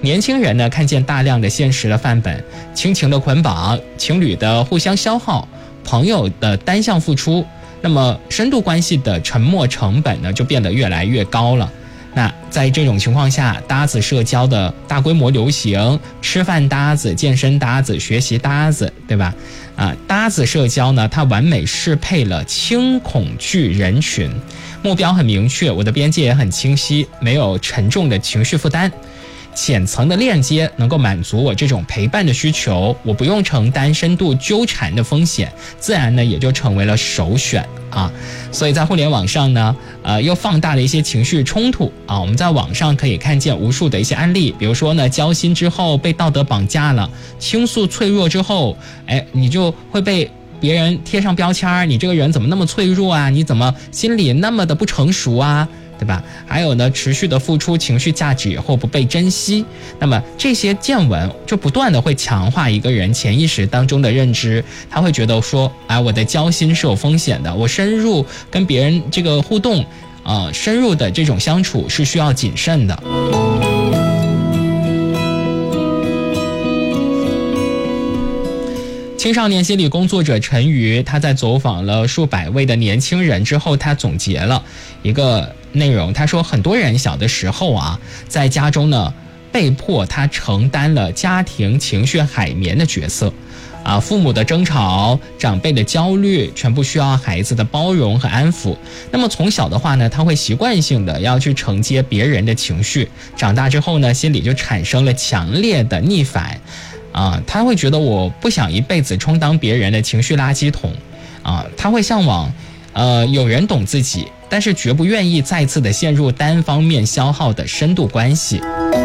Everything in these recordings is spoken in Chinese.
年轻人呢看见大量的现实的范本，亲情的捆绑，情侣的互相消耗，朋友的单向付出，那么深度关系的沉没成本呢就变得越来越高了。那在这种情况下，搭子社交的大规模流行，吃饭搭子、健身搭子、学习搭子，对吧？搭子社交呢，它完美适配了轻恐惧人群，目标很明确，我的边界也很清晰，没有沉重的情绪负担。浅层的链接能够满足我这种陪伴的需求，我不用承担深度纠缠的风险，自然呢也就成为了首选啊。所以在互联网上呢，又放大了一些情绪冲突啊。我们在网上可以看见无数的一些案例，比如说呢，交心之后被道德绑架了，倾诉脆弱之后，你就会被别人贴上标签，你这个人怎么那么脆弱啊？你怎么心里那么的不成熟啊？对吧？还有呢，持续的付出情绪价值以后不被珍惜，那么这些见闻就不断的会强化一个人潜意识当中的认知，他会觉得说，我的交心是有风险的，我深入跟别人这个互动，深入的这种相处是需要谨慎的。青少年心理工作者陈瑜，他在走访了数百位的年轻人之后，他总结了一个内容。他说，很多人小的时候在家中呢，被迫他承担了家庭情绪海绵的角色，父母的争吵、长辈的焦虑，全部需要孩子的包容和安抚。那么从小的话呢，他会习惯性的要去承接别人的情绪，长大之后呢，心里就产生了强烈的逆反。他会觉得我不想一辈子充当别人的情绪垃圾桶，他会向往有人懂自己，但是绝不愿意再次的陷入单方面消耗的深度关系。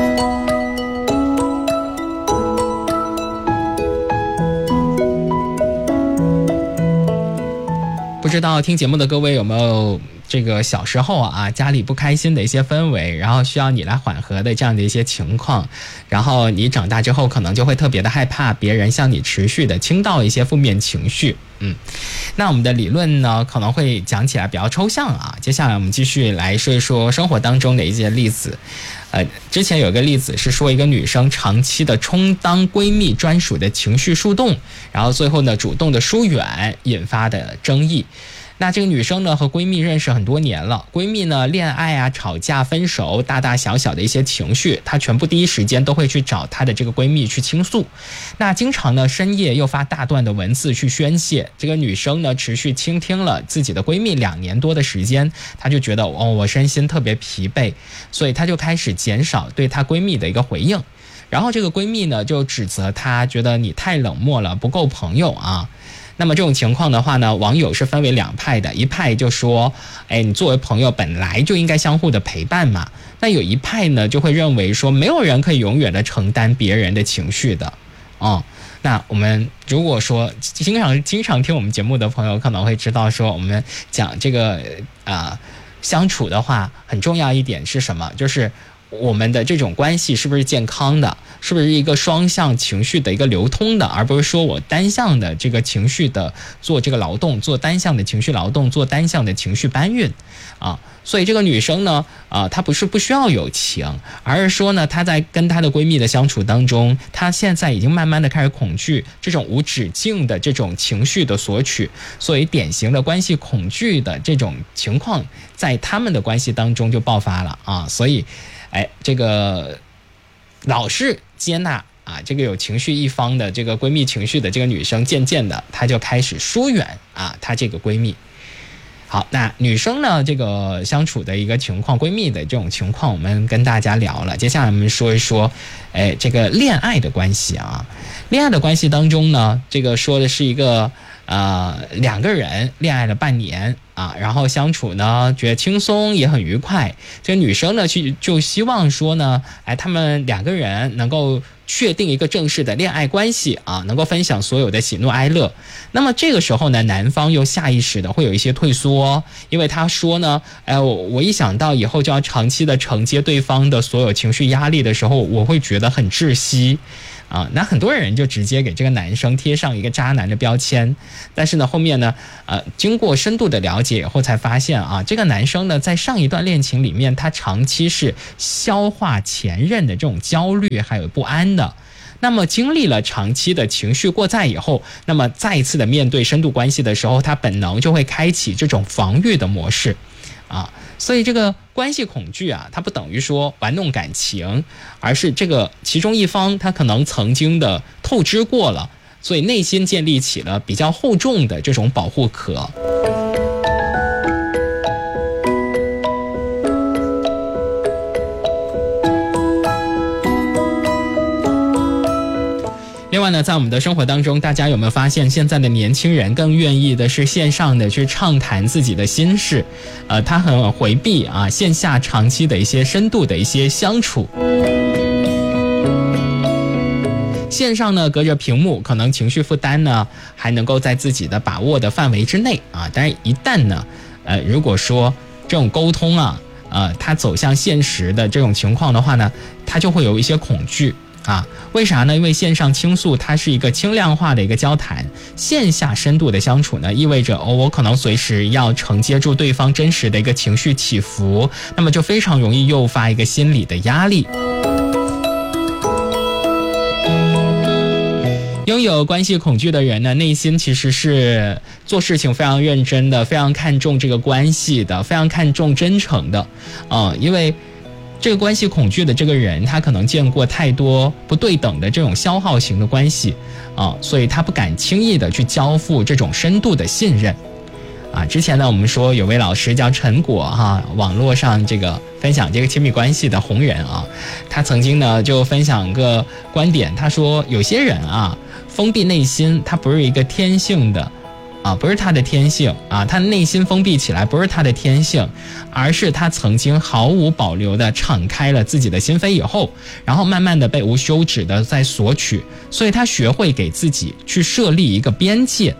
不知道听节目的各位有没有这个小时候家里不开心的一些氛围，然后需要你来缓和的这样的一些情况，然后你长大之后可能就会特别的害怕别人向你持续的倾倒一些负面情绪。那我们的理论呢可能会讲起来比较抽象接下来我们继续来说一说生活当中的一些例子。之前有个例子是说一个女生长期的充当闺蜜专属的情绪树洞，然后最后呢主动的疏远，引发的争议。那这个女生呢和闺蜜认识很多年了，闺蜜呢恋爱吵架分手大大小小的一些情绪，她全部第一时间都会去找她的这个闺蜜去倾诉。那经常呢深夜又发大段的文字去宣泄。这个女生呢持续倾听了自己的闺蜜2年多的时间，她就觉得我身心特别疲惫，所以她就开始减少对她闺蜜的一个回应。然后这个闺蜜呢就指责她，觉得你太冷漠了，不够朋友那么这种情况的话呢，网友是分为2派的，一派就说，你作为朋友本来就应该相互的陪伴嘛。那有一派呢就会认为说，没有人可以永远的承担别人的情绪的。那我们如果说经常听我们节目的朋友可能会知道说，我们讲这个相处的话，很重要一点是什么？就是我们的这种关系是不是健康的，是不是一个双向情绪的一个流通的，而不是说我单向的这个情绪的做这个劳动，做单向的情绪劳动，做单向的情绪搬运所以这个女生呢她不是不需要有情，而是说呢她在跟她的闺蜜的相处当中，她现在已经慢慢的开始恐惧这种无止境的这种情绪的索取，所以典型的关系恐惧的这种情况在他们的关系当中就爆发了所以这个老是接纳这个有情绪一方的这个闺蜜情绪的这个女生，渐渐的她就开始疏远她这个闺蜜。好，那女生呢这个相处的一个情况，闺蜜的这种情况我们跟大家聊了。接下来我们说一说这个恋爱的关系恋爱的关系当中呢，这个说的是一个2个人恋爱了半年然后相处呢觉得轻松也很愉快。这个女生呢就希望说呢他们2个人能够确定一个正式的恋爱关系能够分享所有的喜怒哀乐。那么这个时候呢，男方又下意识的会有一些退缩，因为他说呢我一想到以后就要长期的承接对方的所有情绪压力的时候，我会觉得很窒息那很多人就直接给这个男生贴上一个渣男的标签，但是呢，后面呢，经过深度的了解以后才发现这个男生呢，在上一段恋情里面，他长期是消化前任的这种焦虑还有不安的。那么经历了长期的情绪过载以后，那么再一次的面对深度关系的时候，他本能就会开启这种防御的模式所以这个关系恐惧它不等于说玩弄感情，而是这个其中一方他可能曾经的透支过了，所以内心建立起了比较厚重的这种保护壳。另外呢，在我们的生活当中，大家有没有发现现在的年轻人更愿意的是线上的去畅谈自己的心事，他很回避线下长期的一些深度的一些相处。线上呢，隔着屏幕，可能情绪负担呢还能够在自己的把握的范围之内但是一旦呢，如果说这种沟通它走向现实的这种情况的话呢，它就会有一些恐惧。为啥呢？因为线上倾诉它是一个轻量化的一个交谈，线下深度的相处呢，意味着我可能随时要承接住对方真实的一个情绪起伏，那么就非常容易诱发一个心理的压力。拥有关系恐惧的人呢，内心其实是做事情非常认真的，非常看重这个关系的，非常看重真诚的因为这个关系恐惧的这个人，他可能见过太多不对等的这种消耗型的关系所以他不敢轻易的去交付这种深度的信任之前呢，我们说有位老师叫陈果网络上这个分享这个亲密关系的红人他曾经呢就分享个观点，他说有些人封闭内心，他不是一个天性的不是他的天性他内心封闭起来不是他的天性，而是他曾经毫无保留的敞开了自己的心扉以后，然后慢慢的被无休止的在索取，所以他学会给自己去设立一个边界。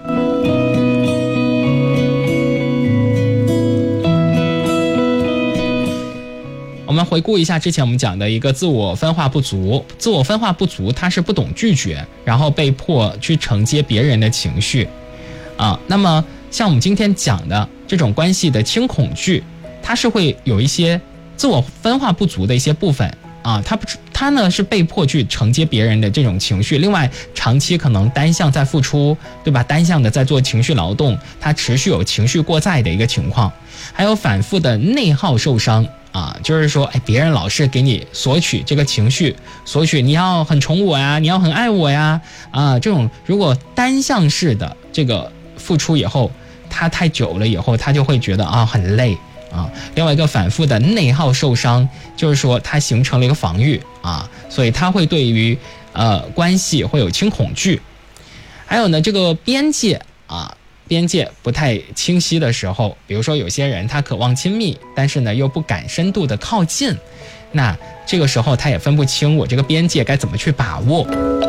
我们回顾一下之前我们讲的一个自我分化不足，自我分化不足它是不懂拒绝，然后被迫去承接别人的情绪那么像我们今天讲的这种关系的轻恐惧，它是会有一些自我分化不足的一些部分他呢是被迫去承接别人的这种情绪，另外长期可能单向在付出，对吧？单向的在做情绪劳动，他持续有情绪过载的一个情况，还有反复的内耗受伤就是说别人老是给你索取这个情绪，索取你要很宠我呀，你要很爱我呀这种如果单向式的这个付出以后，他太久了以后，他就会觉得很累另外一个反复的内耗受伤，就是说他形成了一个防御所以他会对于关系会有轻恐惧。还有呢，这个边界边界不太清晰的时候，比如说有些人他渴望亲密，但是呢又不敢深度的靠近，那这个时候他也分不清我这个边界该怎么去把握。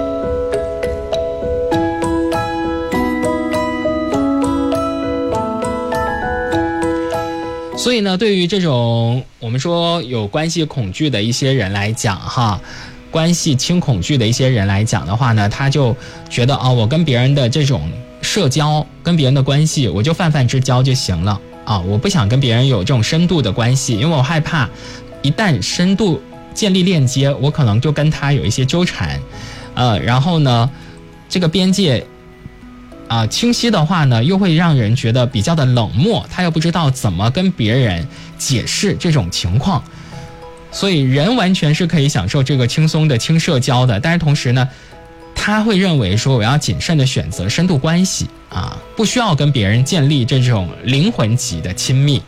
所以呢，对于这种我们说有关系恐惧的一些人来讲关系轻恐惧的一些人来讲的话呢，他就觉得我跟别人的这种社交，跟别人的关系，我就泛泛之交就行了我不想跟别人有这种深度的关系，因为我害怕一旦深度建立链接，我可能就跟他有一些纠缠然后呢，这个边界清晰的话呢，又会让人觉得比较的冷漠，他又不知道怎么跟别人解释这种情况。所以人完全是可以享受这个轻松的轻社交的，但是同时呢，他会认为说我要谨慎的选择深度关系不需要跟别人建立这种灵魂级的亲密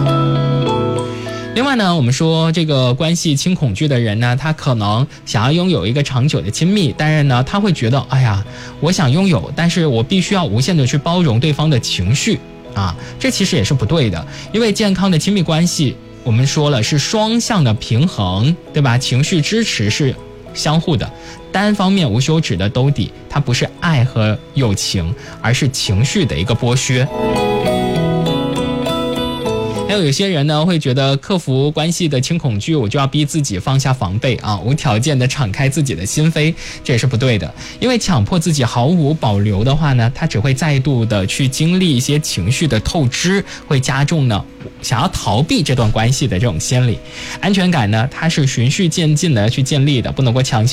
另外呢，我们说这个关系轻恐惧的人呢，他可能想要拥有一个长久的亲密，但是呢，他会觉得我想拥有，但是我必须要无限的去包容对方的情绪这其实也是不对的。因为健康的亲密关系，我们说了是双向的平衡，对吧？情绪支持是相互的，单方面无休止的兜底，它不是爱和友情，而是情绪的一个剥削。 还有有些人呢会觉得克服关系的轻恐惧，我就要逼自己放下防备啊，无条件的敞开自己的心扉，这也是不对的。因为强迫自己毫无保留的话呢，他只会再度的去经历一些情绪的透支，会加重呢想要逃避这段关系的这种心理。安全感呢，它是循序渐进的去建立的，不能够强行